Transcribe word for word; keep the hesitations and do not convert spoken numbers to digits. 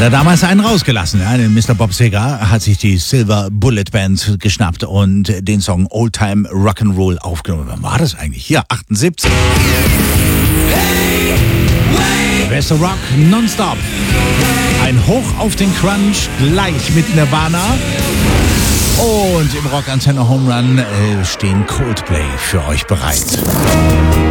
er damals einen rausgelassen. Ja? Mister Bob Seger hat sich die Silver Bullet Band geschnappt und den Song Old Time Rock'n'Roll aufgenommen. Wann war das eigentlich? Hier, achtundsiebzig. Bester Rock nonstop. Ein Hoch auf den Crunch, gleich mit Nirvana. Und im Rock Antenne Home Run äh, stehen Coldplay für euch bereit.